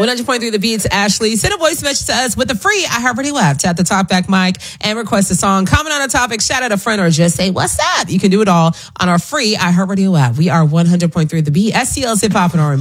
100.3 The Beats, Ashley. Send a voice message to us with the free iHeartRadio app. Tap the talkback mic and request a song. Comment on a topic, shout out a friend, or just say, what's up? You can do it all on our free iHeartRadio app. We are 100.3 The Beat, STL's Hip Hop and R&B.